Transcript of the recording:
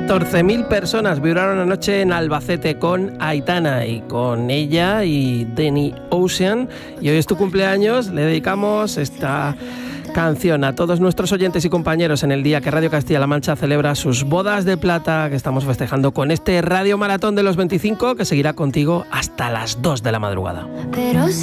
14.000 personas vibraron anoche en Albacete con Aitana y con ella y Danny Ocean. Y hoy es tu cumpleaños, le dedicamos esta canción a todos nuestros oyentes y compañeros en el día que Radio Castilla-La Mancha celebra sus bodas de plata, que estamos festejando con este Radio Maratón de los 25 que seguirá contigo hasta las 2 de la madrugada.